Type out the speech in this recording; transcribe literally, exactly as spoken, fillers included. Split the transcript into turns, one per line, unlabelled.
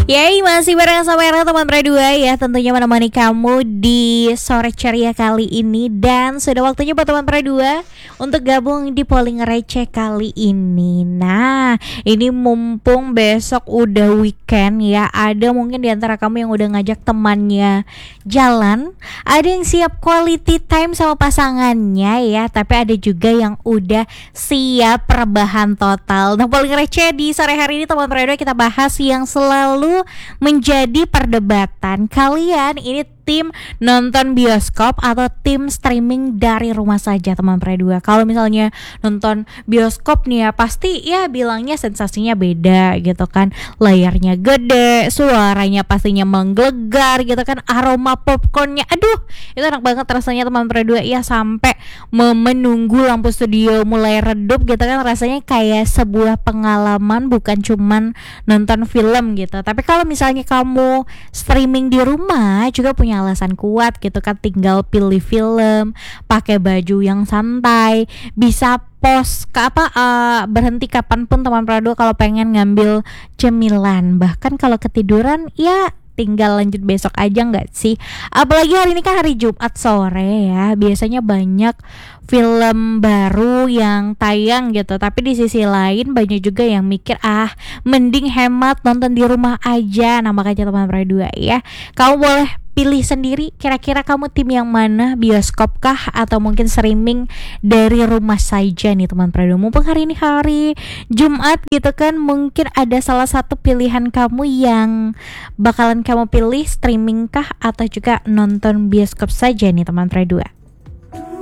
Yay, masih bareng sama Era teman dua ya, tentunya menemani kamu di sore ceria kali ini. Dan sudah waktunya buat teman dua untuk gabung di polling receh kali ini. Nah, ini mumpung besok udah weekend ya, ada mungkin di antara kamu yang udah ngajak temannya jalan, ada yang siap quality time sama pasangannya ya, tapi ada juga yang udah siap rebahan total. Nah, polling receh di sore hari ini teman dua kita bahas yang selalu menjadi perdebatan. Kalian ini tim nonton bioskop atau tim streaming dari rumah saja teman dua? Kalau misalnya nonton bioskop nih ya, pasti ya bilangnya sensasinya beda gitu kan. Layarnya gede, suaranya pastinya menggelegar gitu kan, aroma popcornnya aduh itu enak banget rasanya teman dua ya, sampai menunggu lampu studio mulai redup gitu kan, rasanya kayak sebuah pengalaman, bukan cuman nonton film gitu. Tapi kalau misalnya kamu streaming di rumah juga punya alasan kuat gitu kan, tinggal pilih film, pakai baju yang santai, bisa pause ke apa uh, berhenti kapanpun teman dua kalau pengen ngambil cemilan. Bahkan kalau ketiduran ya tinggal lanjut besok aja nggak sih? Apalagi hari ini kan hari Jumat sore ya, biasanya banyak film baru yang tayang gitu. Tapi di sisi lain banyak juga yang mikir ah mending hemat nonton di rumah aja. Nah makanya teman dua ya, kamu boleh pilih sendiri kira-kira kamu tim yang mana, bioskop kah atau mungkin streaming dari rumah saja nih teman dua. Mumpung hari ini hari Jumat gitu kan, mungkin ada salah satu pilihan kamu yang bakalan kamu pilih, streaming kah atau juga nonton bioskop saja nih teman dua.